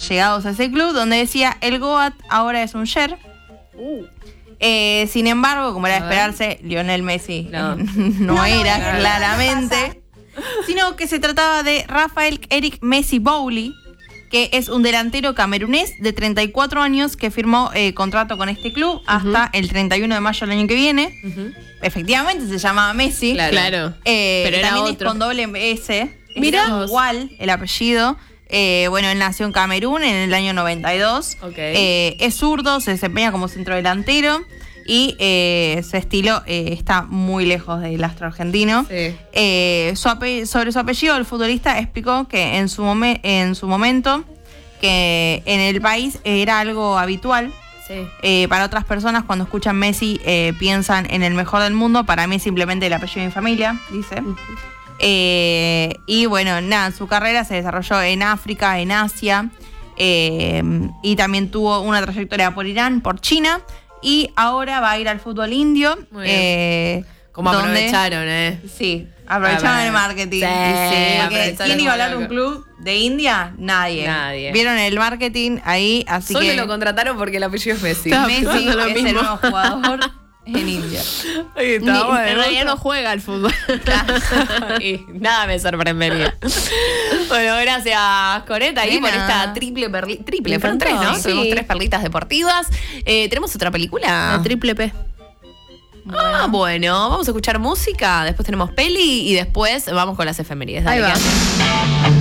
allegados a ese club, donde decía, el Goat ahora es un Sher. Sin embargo, como era de esperarse, Lionel Messi no era, claramente. Sino que se trataba de Rafael Eric Messi Bowley, que es un delantero camerunés de 34 años que firmó contrato con este club hasta el 31 de mayo del año que viene. Efectivamente, se llamaba Messi. Claro. Pero era también otro. es con doble S. Mirá. Es igual el apellido. Bueno, él nació en Camerún en el año 92. Es zurdo, se desempeña como centrodelantero. Y su estilo está muy lejos del astro argentino. Sí. Sobre su apellido, el futbolista explicó que en su momento, que en el país era algo habitual. Sí. Para otras personas, cuando escuchan Messi, piensan en el mejor del mundo. Para mí, simplemente el apellido de mi familia, dice. Y bueno, nada, su carrera se desarrolló en África, en Asia. Y también tuvo una trayectoria por Irán, por China. Y ahora va a ir al fútbol indio. Como aprovecharon, Sí, aprovecharon el marketing. Sí, ¿quién iba a hablar de un club de India? Nadie. Vieron el marketing ahí, así Solo que lo contrataron porque el apellido es Messi. Messi es el nuevo jugador en India. En realidad no juega al fútbol. Y nada me sorprendería. Bueno, gracias, Coreta, ahí por esta triple, fueron 3, ¿no? Sí. Tuvimos 3 perlitas deportivas. ¿Tenemos otra película? El Triple P. Bueno, vamos a escuchar música, después tenemos peli y después vamos con las efemérides. Ahí va.